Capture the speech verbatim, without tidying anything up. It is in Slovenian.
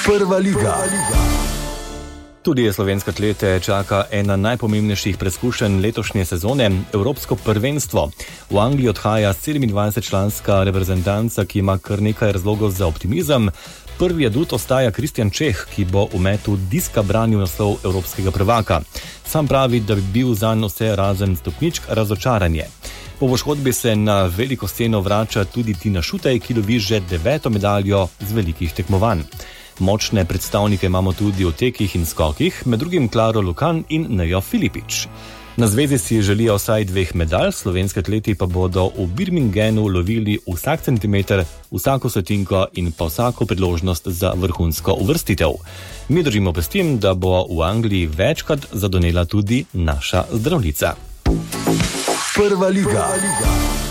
Prva liga. Tudi slovenske atlete čaka ena najpomembnejših preizkušenj letošnje sezone, Evropsko prvenstvo. V Angliji odhaja sedemindvajsetčlanska reprezentanca, ki ima kar nekaj razlogov za optimizem. Prvi adut ostaja Kristjan Čeh, ki bo v metu diska branil naslov evropskega prvaka. Sam pravi, da bi bil zanj vse razen stopničk razočaranje. Po poškodbi se na veliko sceno vrača tudi Tina Šutej, ki dobi že deveto medaljo z velikih tekmovanj. Močne predstavnike imamo tudi v tekih in skokih, med drugim Klaro Lukan in Nejo Filipič. Na zvezi si želijo vsaj dveh medalj, slovenski atleti pa bodo v Birminghamu lovili vsak centimeter, vsako stotinko in pa vsako priložnost za vrhunsko uvrstitev. Mi držimo pestim, da bo v Angliji večkrat zadonela tudi naša zdravnica. Prva liga.